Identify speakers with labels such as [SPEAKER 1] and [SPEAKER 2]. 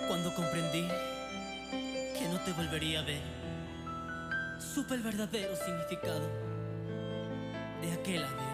[SPEAKER 1] Cuando comprendí que no te volvería a ver, supe el verdadero significado de aquel adiós.